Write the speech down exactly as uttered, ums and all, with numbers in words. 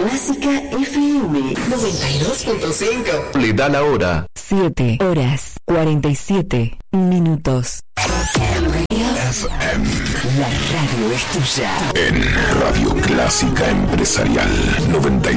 Clásica F M noventa y dos punto cinco. Le da la hora. siete horas cuarenta y siete minutos. F M. La radio es tuya. En Radio Clásica Empresarial noventa y